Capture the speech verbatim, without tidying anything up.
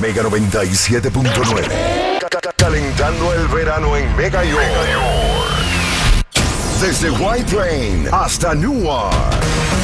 Mega noventa y siete punto nueve. Calentando el verano en Mega York. Desde White Plain hasta Newark.